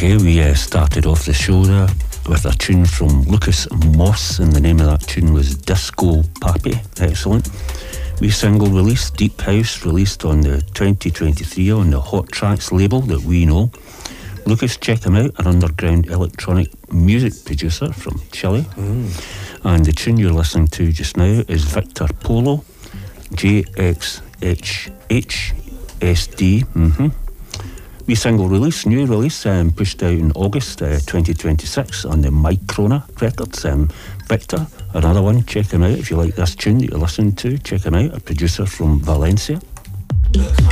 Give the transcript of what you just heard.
Okay, we started off the show there with a tune from Lucas Moss, and the name of that tune was Disco Pappy. Excellent. We single release, Deep House, released on the 2023 on the Hot Tracks label that we know. Lucas, check him out, an underground electronic music producer from Chile. And the tune you're listening to just now is Victor Polo, JXHHSD. We single release, new release, pushed out in August 2026 on the Microna Records. Victor, another one, check him out if you like this tune that you're listening to. Check him out, a producer from Valencia.